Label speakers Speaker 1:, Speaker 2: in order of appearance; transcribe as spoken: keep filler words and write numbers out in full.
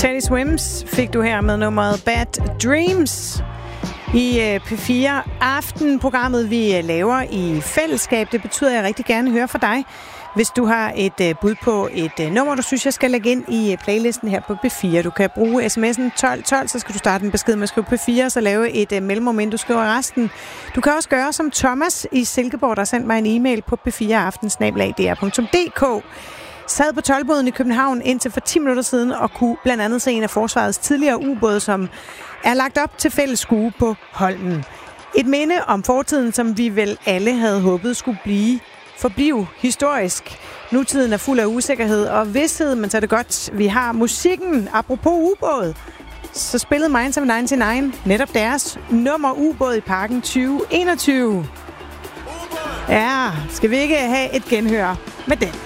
Speaker 1: Teddy Swims fik du her med nummeret Bad Dreams i P fire Aften-programmet, vi laver i fællesskab. Det betyder, at jeg rigtig gerne hører fra dig. Hvis du har et bud på et nummer, du synes, jeg skal lægge ind i playlisten her på P fire. Du kan bruge sms'en tolv tolv, så skal du starte en besked med at skrive P fire, og så lave et mellemrum, inden du skriver resten. Du kan også gøre som Thomas i Silkeborg, der har sendt mig en e-mail på p fire aften snabel-a d r punktum d k. Sad på toldboden i København indtil for ti minutter siden og kunne blandt andet se en af forsvarets tidligere ubåde, som er lagt op til fælles skue på Holmen. Et minde om fortiden, som vi vel alle havde håbet skulle blive forblive historisk. Nutiden er fuld af usikkerhed og vidsthed, men så er det godt, vi har musikken. Apropos ubåd, så spillede Minds of nioghalvfems netop deres nummer Ubåd i Parken tyve enogtyve. Ja, skal vi ikke have et genhør med den?